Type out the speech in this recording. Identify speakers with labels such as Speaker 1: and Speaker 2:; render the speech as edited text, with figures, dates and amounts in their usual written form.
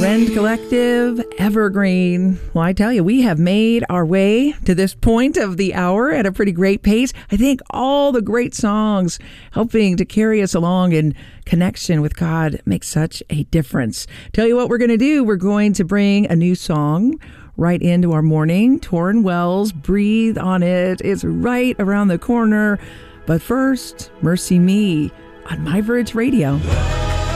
Speaker 1: Rend Collective, Evergreen. Well, I tell you, we have made our way to this point of the hour at a pretty great pace. I think all the great songs helping to carry us along in connection with God make such a difference. Tell you what we're going to do. We're going to bring a new song right into our morning. Tauren Wells, Breathe on It. It's right around the corner. But first, Mercy Me on My Verge Radio.